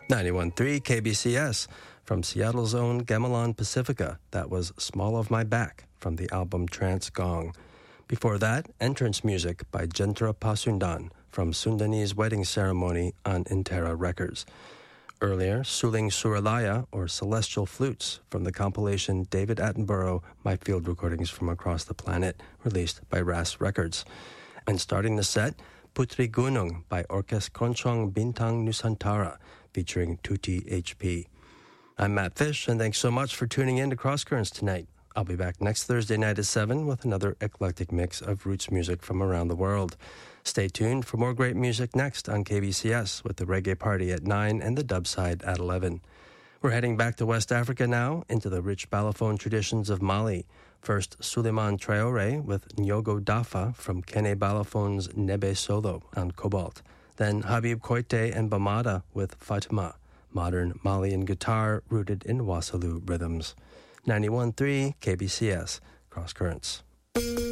91.3 KBCS. From Seattle's own Gamelan Pacifica, that was Small of My Back from the album Trance Gong. Before that, entrance music by Jentra Pasundan from Sundani's wedding ceremony on Intera Records. Earlier, Suling Suralaya, or Celestial Flutes, from the compilation David Attenborough, My Field Recordings from Across the Planet, released by RAS Records. And starting the set, Putri Gunung by Orkes Keroncong Bintang Nusantara, featuring Tuti HP. I'm Matt Fish, and thanks so much for tuning in to Cross Currents tonight. I'll be back next Thursday night at 7 with another eclectic mix of roots music from around the world. Stay tuned for more great music next on KBCS with the Reggae Party at 9 and the dub side at 11. We're heading back to West Africa now, into the rich balafon traditions of Mali. First, Suleiman Traoré with Nyogo Dafa from Kene Balafon's Nebe Solo on Cobalt. Then Habib Koité and Bamada with Fatima, modern Malian guitar rooted in Wasalu rhythms. 91.3 KBCS, Cross Currents.